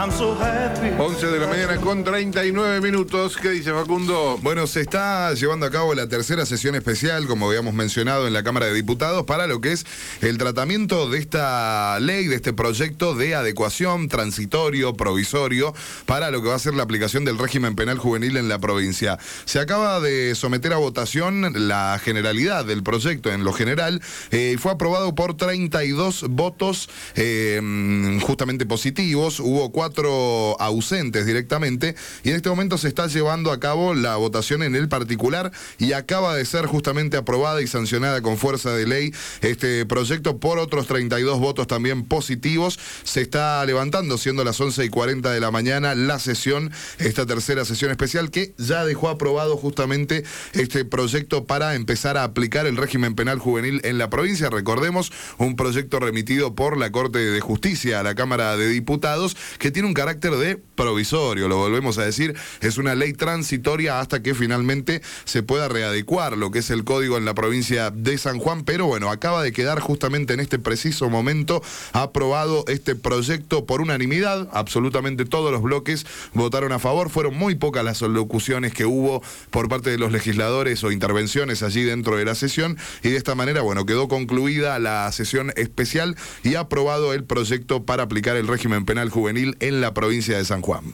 11 de la mañana con 39 minutos. ¿Qué dice Facundo? Bueno, se está llevando a cabo la tercera sesión especial, como habíamos mencionado, en la Cámara de Diputados, para lo que es el tratamiento de esta ley, de este proyecto de adecuación transitorio, provisorio, para lo que va a ser la aplicación del régimen penal juvenil en la provincia. Se acaba de someter a votación la generalidad del proyecto en lo general. Fue aprobado por 32 votos justamente positivos. Hubo 4 ausentes directamente, y en este momento se está llevando a cabo la votación en el particular, y acaba de ser justamente aprobada y sancionada con fuerza de ley este proyecto por otros 32 votos también positivos. Se está levantando, siendo las 11:40 de la mañana, la sesión, esta tercera sesión especial, que ya dejó aprobado justamente este proyecto para empezar a aplicar el régimen penal juvenil en la provincia. Recordemos, un proyecto remitido por la Corte de Justicia a la Cámara de Diputados, que tiene un carácter de provisorio, lo volvemos a decir, es una ley transitoria hasta que finalmente se pueda readecuar lo que es el código en la provincia de San Juan. Pero bueno, acaba de quedar justamente en este preciso momento aprobado este proyecto por unanimidad. Absolutamente todos los bloques votaron a favor. Fueron muy pocas las locuciones que hubo por parte de los legisladores o intervenciones allí dentro de la sesión, y de esta manera, bueno, quedó concluida la sesión especial y aprobado el proyecto para aplicar el régimen penal juvenil en la provincia de San Juan.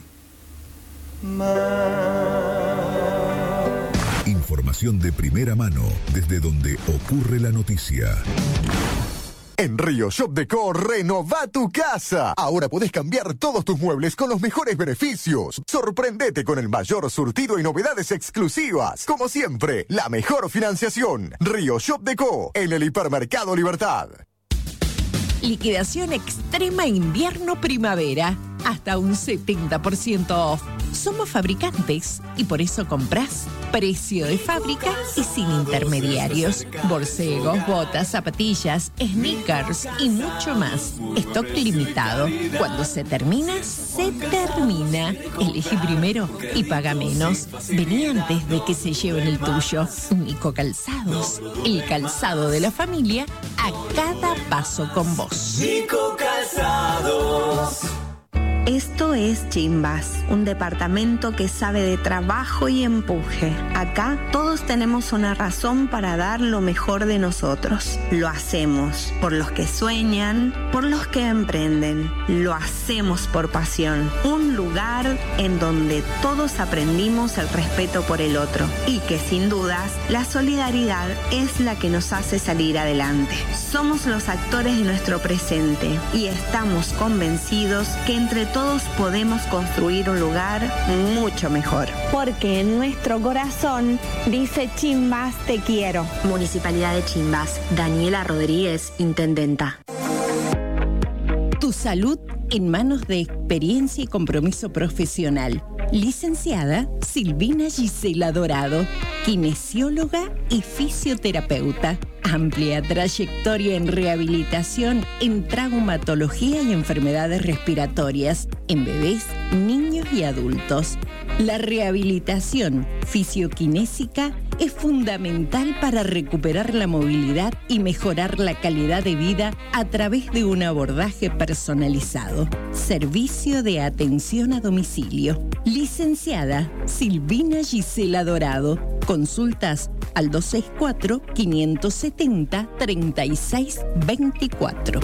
Información de primera mano desde donde ocurre la noticia. En Río Shop Decor, renová tu casa. Ahora podés cambiar todos tus muebles con los mejores beneficios. Sorprendete con el mayor surtido y novedades exclusivas. Como siempre, la mejor financiación. Río Shop Decor, en el Hipermercado Libertad. Liquidación extrema invierno-primavera. Hasta un 70% off. Somos fabricantes y por eso comprás precio de fábrica y sin intermediarios. Borcegos, botas, zapatillas, sneakers y mucho más. Stock limitado. Cuando se termina, se termina. Elegí primero y paga menos. Vení antes de que se lleven el tuyo. Nico Calzados. El calzado de la familia a cada paso con vos. Nico Calzados. Esto es Chimbas, un departamento que sabe de trabajo y empuje. Acá todos tenemos una razón para dar lo mejor de nosotros. Lo hacemos por los que sueñan, por los que emprenden. Lo hacemos por pasión. Un lugar en donde todos aprendimos el respeto por el otro y que sin dudas la solidaridad es la que nos hace salir adelante. Somos los actores de nuestro presente y estamos convencidos que entre todos podemos construir un lugar mucho mejor. Porque en nuestro corazón dice Chimbas, te quiero. Municipalidad de Chimbas. Daniela Rodríguez, intendenta. Tu salud en manos de experiencia y compromiso profesional. Licenciada Silvina Gisela Dorado, kinesióloga y fisioterapeuta. Amplia trayectoria en rehabilitación en traumatología y enfermedades respiratorias en bebés, niños y adultos. La rehabilitación fisioquinésica es fundamental para recuperar la movilidad y mejorar la calidad de vida a través de un abordaje personalizado. Servicio de atención a domicilio. Licenciada Silvina Gisela Dorado. Consultas al 264-570-3624.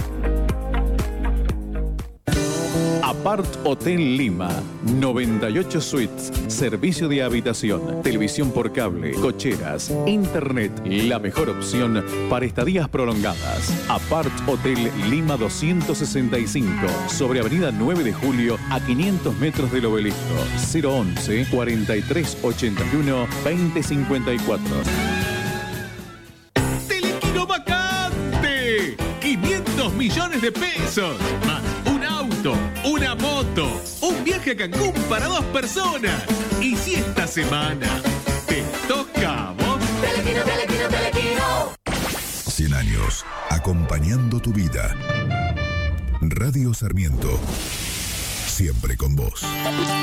Apart Hotel Lima, 98 suites, servicio de habitación, televisión por cable, cocheras, internet, la mejor opción para estadías prolongadas. Apart Hotel Lima 265, sobre Avenida 9 de Julio, a 500 metros del Obelisco. 011-4381-2054. ¡Telequino vacante! 500 millones de pesos, más un auto, una moto, un viaje a Cancún para 2 personas. Y si esta semana te toca a vos... Telequino, Telequino, Telequino. 100 años, acompañando tu vida. Radio Sarmiento, siempre con vos.